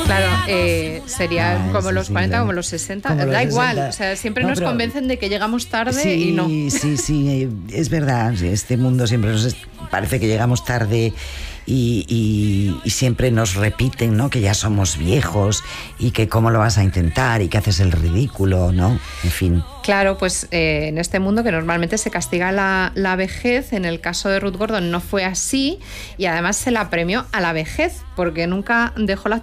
Claro, sería como los 40, como los 60, como da los igual, 60. o sea, siempre No, nos pero- convencen de que llegamos tarde Sí, y no. sí, es verdad, este mundo siempre parece que llegamos tarde y siempre nos repiten, ¿no? Que ya somos viejos y que cómo lo vas a intentar y que haces el ridículo, ¿no? En fin. Claro, pues en este mundo que normalmente se castiga la vejez, en el caso de Ruth Gordon no fue así y además se la premió a la vejez porque nunca dejó la